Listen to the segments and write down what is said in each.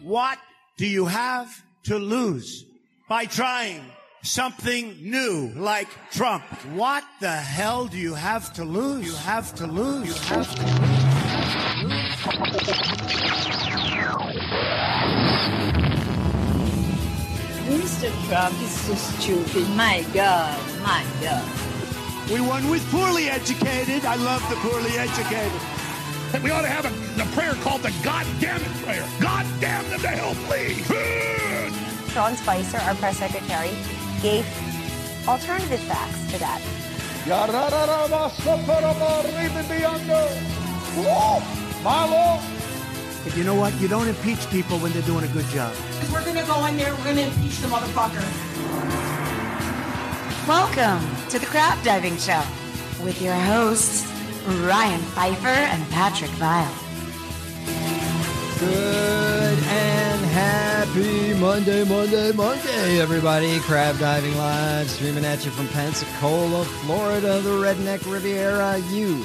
What do you have to lose by trying something new like Trump? What the hell do you have to lose? You have to lose. You have to lose. Mr. Trump is so stupid. My God. My God. We won with poorly educated. I love the poorly educated. We ought to have a prayer called the God damn it prayer. God damn them to hell, please. Sean Spicer, our press secretary, gave alternative facts to that. But you know what? You don't impeach people when they're doing a good job. We're going to go in there, we're going to impeach the motherfucker. Welcome to the Crap Diving Show with your hosts, Ryan Pfeiffer and Patrick Vile. Good and happy Monday, everybody. Crab Diving Live, streaming at you from Pensacola, Florida, the Redneck Riviera,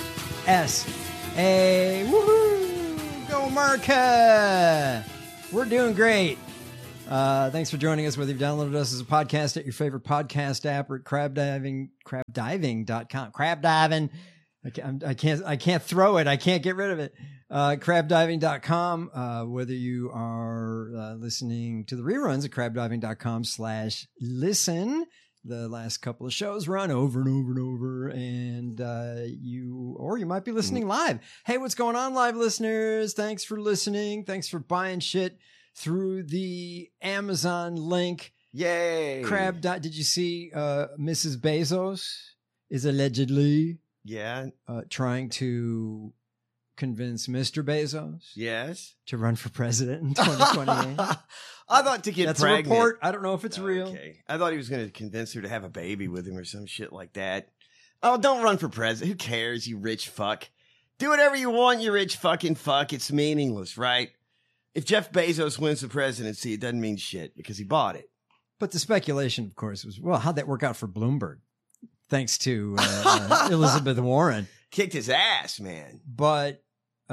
USA. Woohoo! Go America! We're doing great. Thanks for joining us, whether you've downloaded us as a podcast at your favorite podcast app or at crabdiving.com. Crab diving. I can't throw it. I can't get rid of it. Crabdiving.com. Whether you are listening to the reruns at crabdiving.com/listen. The last couple of shows run over and over and over, and you might be listening live. Hey, what's going on, live listeners? Thanks for listening. Thanks for buying shit through the Amazon link. Yay! Did you see Mrs. Bezos is allegedly trying to convince Mr. Bezos to run for president in 2028? I thought to get That's pregnant. a report. I don't know if it's real. I thought he was going to convince her to have a baby with him or some shit like that. Oh, don't run for president. Who cares, you rich fuck? Do whatever you want, you rich fucking fuck. It's meaningless, right? If Jeff Bezos wins the presidency, it doesn't mean shit because he bought it. But the speculation, of course, was, well, how'd that work out for Bloomberg? Thanks to Elizabeth Warren. Kicked his ass, man. But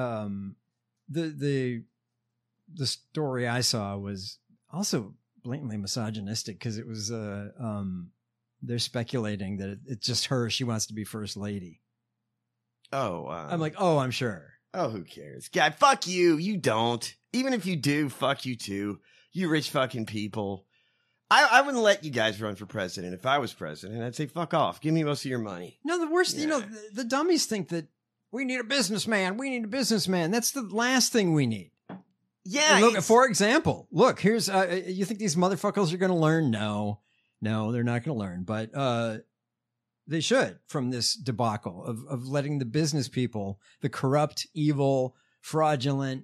the story I saw was also blatantly misogynistic because it was they're speculating that it's just her. She wants to be first lady. Oh, I'm like, oh, I'm sure. Oh, who cares? God, fuck you. You don't. Even if you do, fuck you too. You rich fucking people. I wouldn't let you guys run for president. If I was president, I'd say, fuck off. Give me most of your money. No, the worst, the dummies think that we need a businessman. We need a businessman. That's the last thing we need. Yeah. Look, for example, here's, you think these motherfuckers are going to learn? No, they're not going to learn, but they should from this debacle of letting the business people, the corrupt, evil, fraudulent,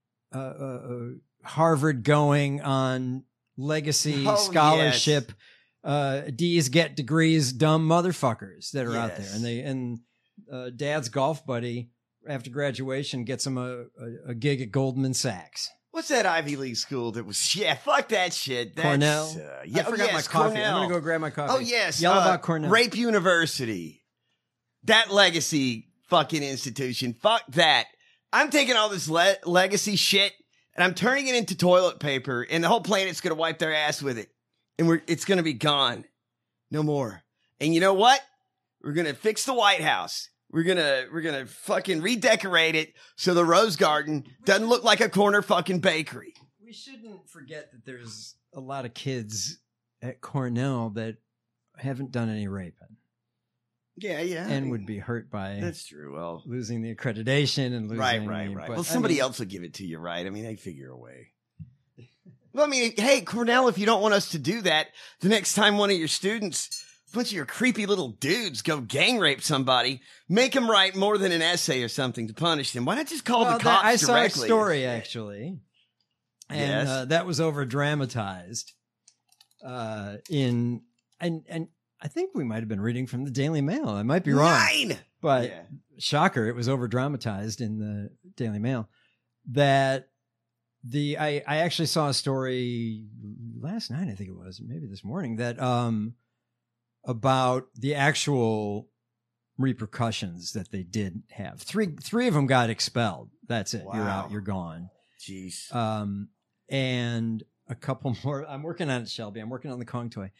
Harvard going on legacy scholarship, D's get degrees, dumb motherfuckers that are out there. And Dad's golf buddy after graduation gets him a gig at Goldman Sachs. What's that Ivy League school that was, fuck that shit. That's, Cornell? I forgot my coffee. Cornell. I'm going to go grab my coffee. Oh, yes. Yell about Cornell. Rape University. That legacy fucking institution. Fuck that. I'm taking all this legacy shit and I'm turning it into toilet paper and the whole planet's going to wipe their ass with it. And it's going to be gone. No more. And you know what? We're going to fix the White House. We're gonna fucking redecorate it so the Rose Garden doesn't look like a corner fucking bakery. We shouldn't forget that there's a lot of kids at Cornell that haven't done any raping. Yeah. And would be hurt by that's true. Well, losing the accreditation and losing right. But, well, somebody else will give it to you, right? I mean, they figure a way. Well, I mean, hey, Cornell, if you don't want us to do that, the next time one of your students, a bunch of your creepy little dudes go gang rape somebody, make them write more than an essay or something to punish them. Why not just call the cops I directly? saw a story, actually. And that was over dramatized and I think we might have been reading from the Daily Mail. I might be wrong. But shocker, it was over dramatized in the Daily Mail. That I actually saw a story last night, I think it was, maybe this morning, that about the actual repercussions that they did have. Three of them got expelled. That's it. Wow. You're out. You're gone. Jeez. and a couple more. I'm working on it, Shelby. I'm working on the Kong toy.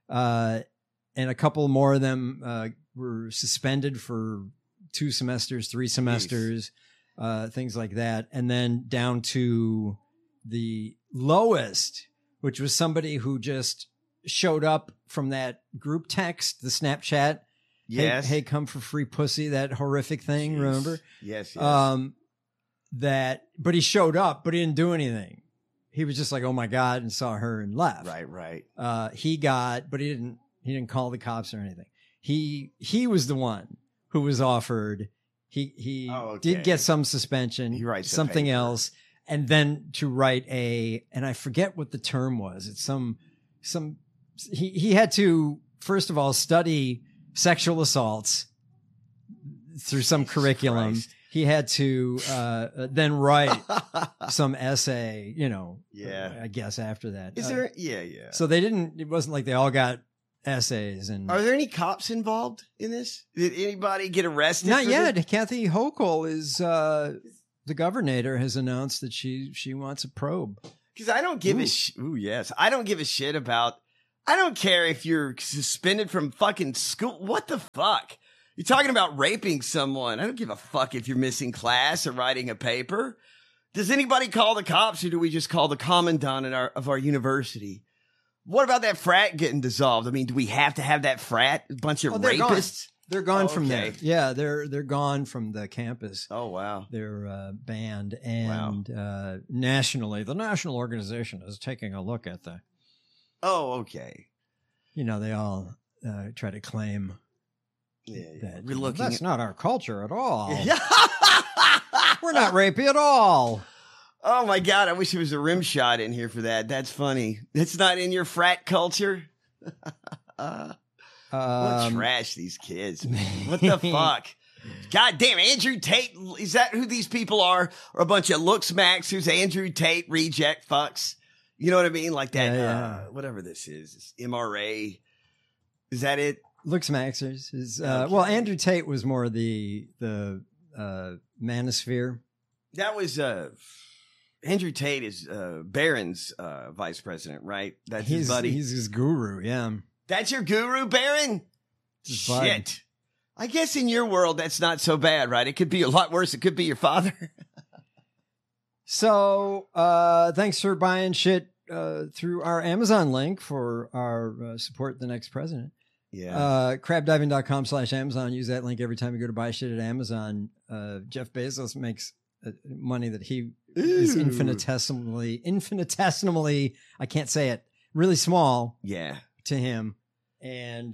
And a couple more of them were suspended for 2 semesters, 3 semesters, things like that. And then down to the lowest, which was somebody who just showed up from that group text, the Snapchat. Yes. Hey, come for free pussy, that horrific thing, remember? Yes. But he showed up, but he didn't do anything. He was just like, oh my God, and saw her and left. Right. But he didn't call the cops or anything. He was the one who was offered. He did get some suspension. He writes a something paper. else, and then to write and I forget what the term was. It's he had to, first of all, study sexual assaults through some curriculum. Christ. He had to then write some essay, I guess after that. Is there? Yeah. So it wasn't like they all got essays. And Are there any cops involved in this? Did anybody get arrested? not for yet. this? Kathy Hochul is, the governor has announced that she wants a probe. Because I don't give I don't give a shit about, I don't care if you're suspended from fucking school. What the fuck? You're talking about raping someone. I don't give a fuck if you're missing class or writing a paper. Does anybody call the cops, or do we just call the commandant of our university? What about that frat getting dissolved? I mean, do we have to have that frat? A bunch of rapists? They're gone Oh, from there. okay. Yeah, they're gone from the campus. Oh, wow. They're banned, and nationally, the national organization is taking a look at the. Oh, okay. They all try to claim that We're looking that's at- not our culture at all. We're not rapey at all. Oh my God, I wish there was a rim shot in here for that. That's funny. It's not in your frat culture. What trash, these kids. What the fuck? God damn, Andrew Tate. Is that who these people are? Or a bunch of looks max who's Andrew Tate reject fucks? You know what I mean? Like that, Yeah. whatever this is. It's MRA. Is that it? Looks Maxers is Okay. well. Andrew Tate was more the manosphere. That was Andrew Tate is Barron's vice president, right? That's his buddy. He's his guru. Yeah, That's your guru, Barron? His bud. Shit. I guess in your world, that's not so bad, right? It could be a lot worse. It could be your father. So thanks for buying shit through our Amazon link for our support the next president. Yeah. Crabdiving.com/Amazon. Use that link every time you go to buy shit at Amazon. Jeff Bezos makes money that he is infinitesimally, I can't say it, really small Yeah. to him, and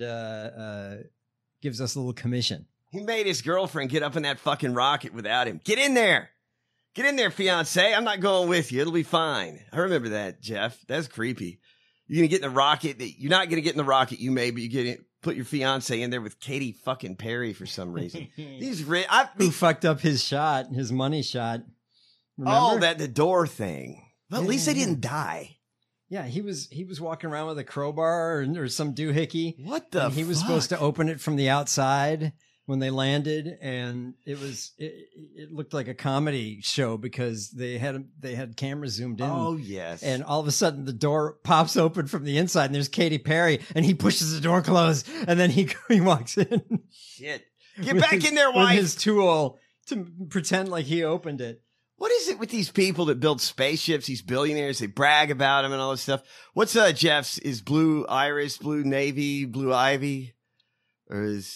gives us a little commission. He made his girlfriend get up in that fucking rocket without him. Get in there. Get in there, fiance. I'm not going with you. It'll be fine. I remember that, Jeff. That's creepy. You're going to get in the rocket. You're not going to get in the rocket, you may, but put your fiance in there with Katy fucking Perry for some reason. Who fucked up his shot, his money shot. Remember? Oh, the door thing. Well, at least they didn't die. Yeah, he was walking around with a crowbar or some doohickey. What the and he was fuck? supposed to open it from the outside when they landed, and it looked like a comedy show because they had cameras zoomed in. Oh, yes. And all of a sudden the door pops open from the inside and there's Katy Perry, and he pushes the door closed, and then he walks in. Shit. Get back in there, wife. With his tool to pretend like he opened it. What is it with these people that build spaceships, these billionaires? They brag about them and all this stuff. What's Jeff's? Is Blue Iris, Blue Navy, Blue Ivy? Or is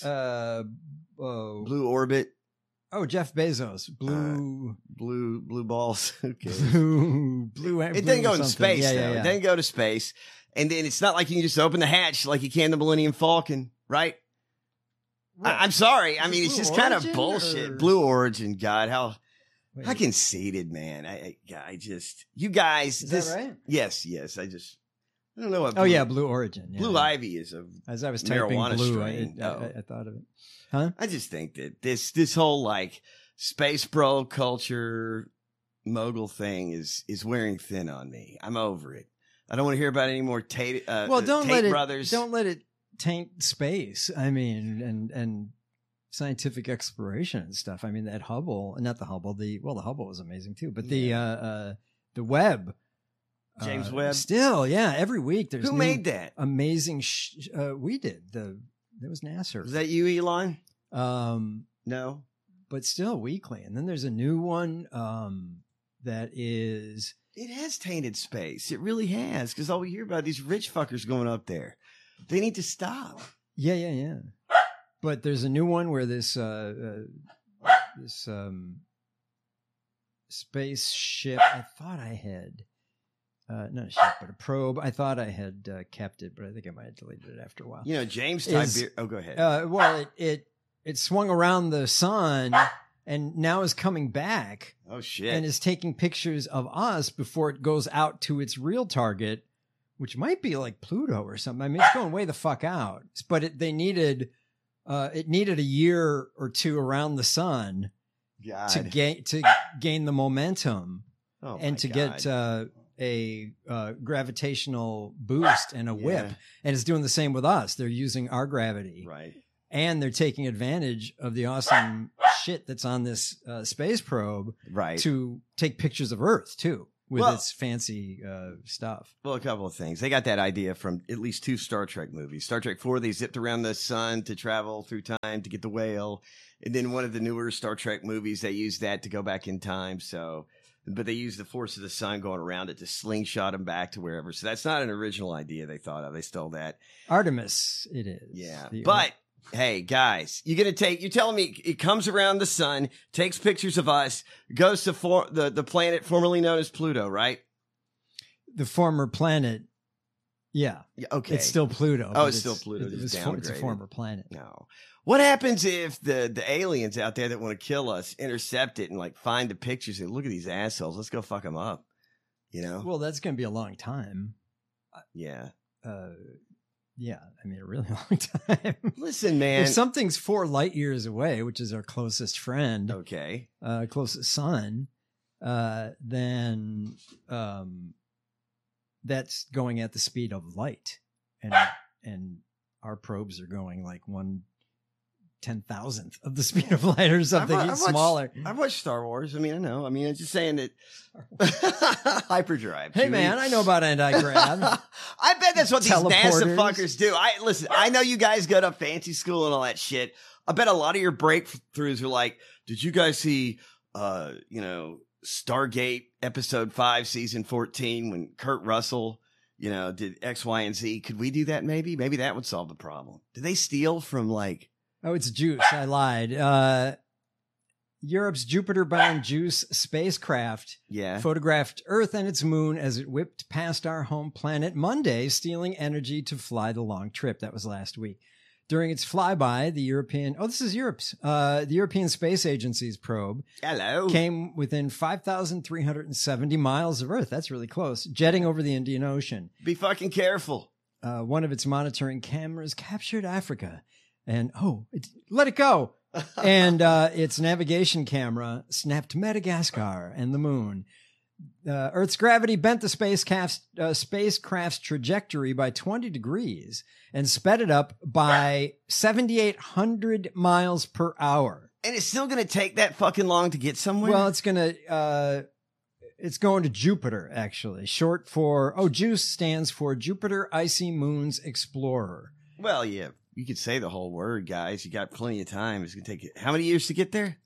Blue Orbit? Oh, Jeff Bezos. Blue balls. Okay. Blue. It doesn't go in something. space, Yeah, though. yeah, yeah. It doesn't go to space. And then it's not like you can just open the hatch like you can the Millennium Falcon, right? I'm sorry. I mean, it's Blue just kind of Origin, bullshit. or- Blue Origin, God, how Wait. conceited, man. I just, you guys. Is that right? Yes. I don't know what. Oh yeah, Blue Origin. Yeah. Blue Ivy is a As I was typing marijuana blue, strain. I thought of it. Huh? I just think that this whole like space bro culture mogul thing is wearing thin on me. I'm over it. I don't want to hear about any more Tate. Don't Tate let brothers. Don't let it taint space. I mean, and scientific exploration and stuff. I mean, that Hubble, not the Hubble. The Hubble was amazing too, but the web James Webb. Still, yeah. Every week there's Who made that? Amazing. We did. That was NASA. Was that you, Elon? No, but still weekly. And then there's a new one that is. It has tainted space. It really has, because all we hear about these rich fuckers going up there. They need to stop. Yeah. But there's a new one where this spaceship. I thought I had. Not a ship, but a probe. I thought I had kept it, but I think I might have deleted it after a while. You know, James Tiberius. Oh, go ahead. Well, it swung around the sun and now is coming back. Oh, shit. And is taking pictures of us before it goes out to its real target, which might be like Pluto or something. I mean, it's going way the fuck out. But they needed a year or two around the sun to gain the momentum and to get a gravitational boost and a whip. And it's doing the same with us. They're using our gravity. Right. And they're taking advantage of the awesome shit that's on this space probe to take pictures of Earth, too, with its fancy stuff. Well, a couple of things. They got that idea from at least 2 Star Trek movies. Star Trek 4, they zipped around the sun to travel through time to get the whale. And then one of the newer Star Trek movies, they used that to go back in time. But they used the force of the sun going around it to slingshot them back to wherever. So that's not an original idea they thought of. They stole that. Artemis, it is. Yeah. But hey, guys, you're telling me it comes around the sun, takes pictures of us, goes to the planet formerly known as Pluto, right? The former planet. Yeah. Okay. It's still Pluto. Oh, it's still Pluto. It's a former planet. No. What happens if the aliens out there that want to kill us intercept it and like find the pictures and look at these assholes? Let's go fuck them up. You know? Well, that's going to be a long time. Yeah. Yeah, I mean, a really long time. Listen, man. If something's 4 light years away, which is our closest friend, closest sun, then that's going at the speed of light, and our probes are going like 1/10,000th of the speed of light or something. It's smaller. I've watched Star Wars. I mean, I know. I mean, I'm just saying that hyperdrive. Hey, man, I know about anti-grav. I bet that's what these NASA fuckers do. Listen, I know you guys go to fancy school and all that shit. I bet a lot of your breakthroughs are like, did you guys see, Stargate episode 5, season 14, when Kurt Russell, did X, Y, and Z? Could we do that maybe? Maybe that would solve the problem. Did they steal from like... Oh, it's Juice. I lied. Europe's Jupiter-bound Juice spacecraft photographed Earth and its moon as it whipped past our home planet Monday, stealing energy to fly the long trip. That was last week. During its flyby, the European Space Agency's probe came within 5,370 miles of Earth. That's really close. Jetting over the Indian Ocean. Be fucking careful. One of its monitoring cameras captured Africa. And, let it go. And its navigation camera snapped Madagascar and the moon. Earth's gravity bent the spacecraft's trajectory by 20 degrees and sped it up by 7,800 miles per hour. And it's still going to take that fucking long to get somewhere? Well, it's going to Jupiter, actually. Short for, JUICE stands for Jupiter Icy Moons Explorer. Well, yeah. You could say the whole word, guys. You got plenty of time. It's going to take how many years to get there?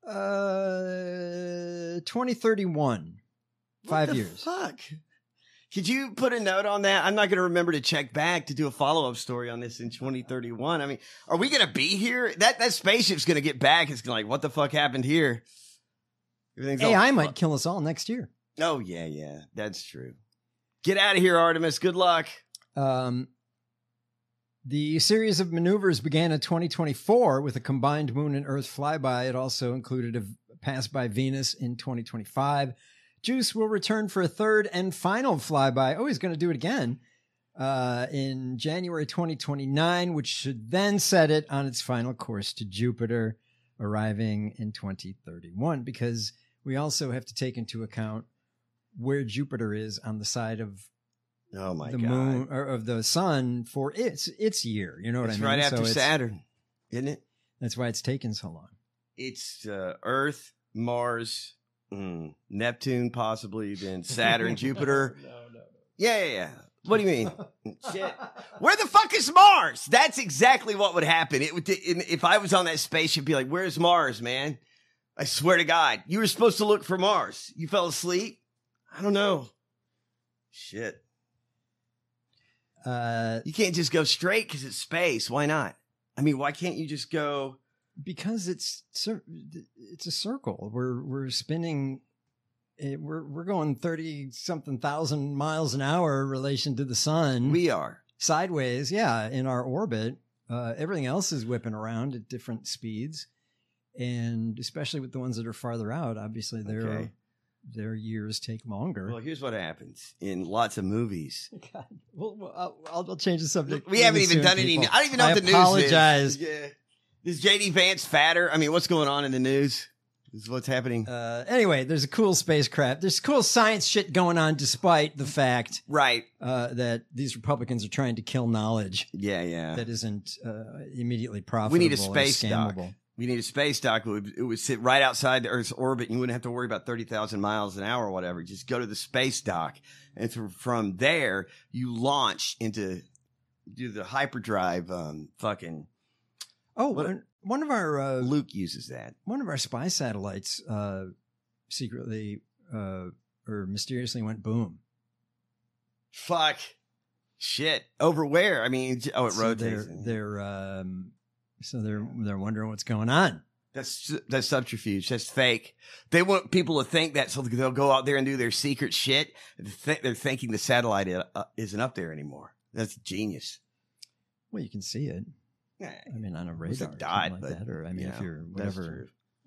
2031. 5 years. Fuck. Could you put a note on that? I'm not going to remember to check back to do a follow-up story on this in 2031. I mean, are we going to be here? That spaceship's going to get back. It's going to what the fuck happened here? AI might kill us all next year. Oh, yeah. That's true. Get out of here, Artemis. Good luck. The series of maneuvers began in 2024 with a combined Moon and Earth flyby. It also included a pass by Venus in 2025. Juice will return for a third and final flyby. Oh, he's going to do it again in January 2029, which should then set it on its final course to Jupiter, arriving in 2031, because we also have to take into account where Jupiter is on the side of moon or of the sun for its year. You know what I mean? Right after Saturn, isn't it? That's why it's taken so long. It's Earth, Mars, Neptune, possibly, then Saturn, Jupiter. Yeah. What do you mean? Shit. Where the fuck is Mars? That's exactly what would happen. It would, if I was on that spaceship, be like, where's Mars, man? I swear to God. You were supposed to look for Mars. You fell asleep? I don't know. Shit. You can't just go straight because it's space. Why not? I mean, why can't you just go? Because it's a circle. We're spinning. We're going 30-something thousand miles an hour in relation to the sun. We are sideways, yeah, in our orbit. Everything else is whipping around at different speeds, and especially with the ones that are farther out, obviously their years take longer. Well, here's what happens in lots of movies. God. Well, I'll change the subject. We haven't even done any. I don't even know what the news is. I apologize. Yeah. Is JD Vance fatter? I mean, what's going on in the news? This is what's happening. Anyway, there's a cool spacecraft. There's cool science shit going on despite the fact that these Republicans are trying to kill knowledge. Yeah. That isn't immediately profitable. We need a space dock. We need a space dock. It would sit right outside the Earth's orbit. You wouldn't have to worry about 30,000 miles an hour or whatever. Just go to the space dock. And from there, you launch do the hyperdrive fucking... Oh, one of our Luke uses that. One of our spy satellites secretly or mysteriously went boom. Fuck. Shit. Over where? I mean, it rotates. They're wondering what's going on. That's subterfuge. That's fake. They want people to think that so they'll go out there and do their secret shit. They're thinking the satellite isn't up there anymore. That's genius. Well, you can see it. Yeah, I mean, on a radar, died, like that, or I mean, if you're whatever.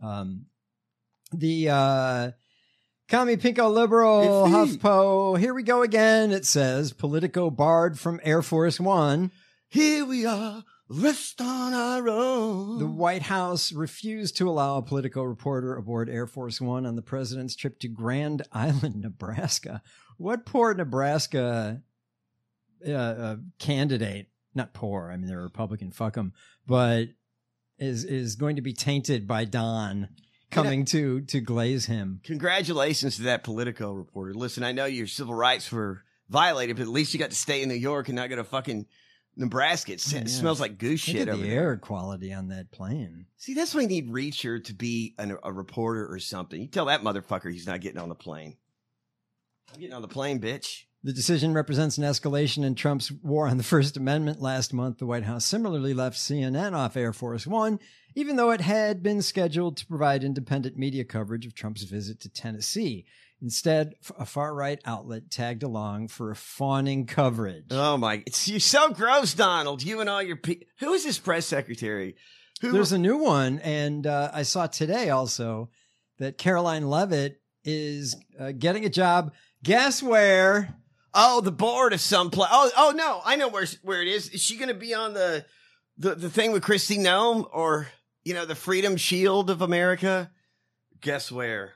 The commie pinko liberal HuffPo. Here we go again. It says Politico barred from Air Force One. Here we are, rest on our own. The White House refused to allow a Politico reporter aboard Air Force One on the president's trip to Grand Island, Nebraska. What poor Nebraska candidate? Not poor. I mean, they're a Republican. Fuck them. But is going to be tainted by Don coming to glaze him. Congratulations to that Politico reporter. Listen, I know your civil rights were violated, but at least you got to stay in New York and not go to fucking Nebraska. It smells like goose shit over there. The air quality on that plane. See, that's why you need Reacher to be a reporter or something. You tell that motherfucker he's not getting on the plane. I'm getting on the plane, bitch. The decision represents an escalation in Trump's war on the First Amendment. Last month, the White House similarly left CNN off Air Force One, even though it had been scheduled to provide independent media coverage of Trump's visit to Tennessee. Instead, a far-right outlet tagged along for a fawning coverage. Oh, my. You're so gross, Donald. You and all your people. Who is this press secretary? There's a new one, and I saw today also that Caroline Leavitt is getting a job. Guess where? Oh, the board of some place. Oh, no. I know where it is. Is she going to be on the thing with Kristi Noem or, the Freedom Shield of America? Guess where?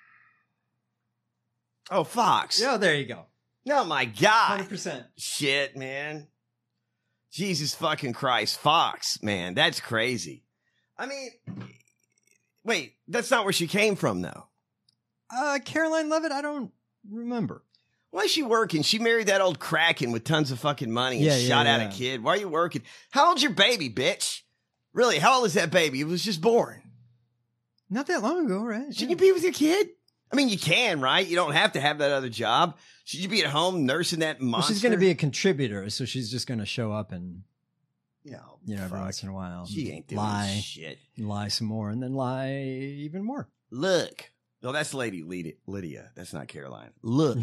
Oh, Fox. Yeah, there you go. Oh, my God. 100%. Shit, man. Jesus fucking Christ. Fox, man. That's crazy. I mean, wait, that's not where she came from, though. Caroline Leavitt, I don't remember. Why is she working? She married that old Kraken with tons of fucking money and shot out a kid. Why are you working? How old's your baby, bitch? Really, how old is that baby? It was just born. Not that long ago, right? Shouldn't you be with your kid? I mean, you can, right? You don't have to have that other job. Should you be at home nursing that monster? Well, she's going to be a contributor, so she's just going to show up and, every once in a while. She ain't doing shit. Lie some more, and then lie even more. Look. No, that's Lady Lydia. That's not Caroline. Look.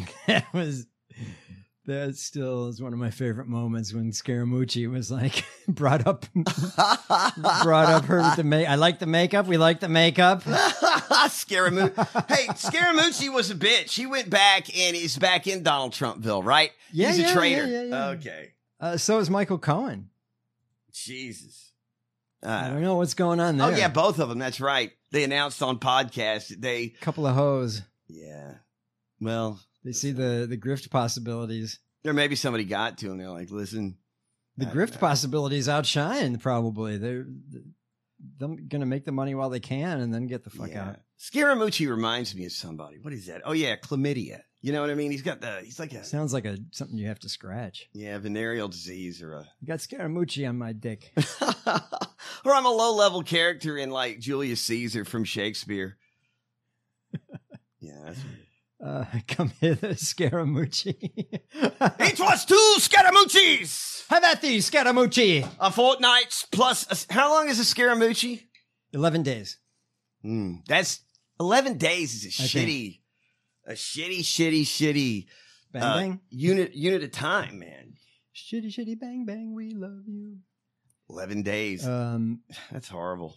That still is one of my favorite moments when Scaramucci was like brought up her with the I like the makeup. We like the makeup. Scaramucci. Hey, Scaramucci was a bitch. He went back and is back in Donald Trumpville, right? Yeah, he's a traitor. Yeah. Okay. So is Michael Cohen. Jesus. I don't know what's going on there. Oh yeah, both of them. That's right. They announced on podcast couple of hoes. Yeah. Well, they see the grift possibilities. There maybe somebody got to them. They're like, listen, the grift possibilities outshine probably. They're going to make the money while they can and then get the fuck out. Scaramucci reminds me of somebody. What is that? Oh yeah, chlamydia. You know what I mean? He's like a Sounds like something you have to scratch. venereal disease or a. You got Scaramucci on my dick. Or I'm a low-level character in like Julius Caesar from Shakespeare. Yeah, that's weird. Come hither, Scaramucci. It was 2 Scaramucci's! Have at thee, Scaramucci! A fortnight plus. How long is a Scaramucci? 11 days. That's 11 days is I think. a shitty Bang, bang. unit of time, man. Shitty, bang, bang, we love you. 11 days. That's horrible.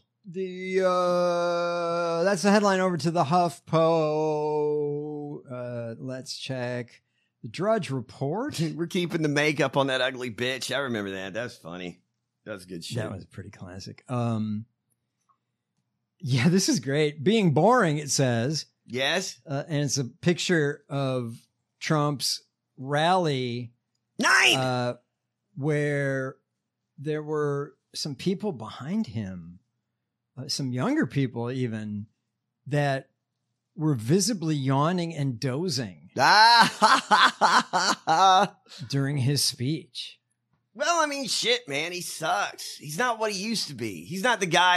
That's the headline. Over to the HuffPo. Let's check the Drudge Report. We're keeping the makeup on that ugly bitch. I remember that. That's funny. That's good shit. That was pretty classic. Yeah, this is great. Being boring, it says. Yes. And it's a picture of Trump's rally. 9! Where there were some people behind him, some younger people even, that were visibly yawning and dozing during his speech. Well, I mean, shit, man. He sucks. He's not what he used to be. He's not the guy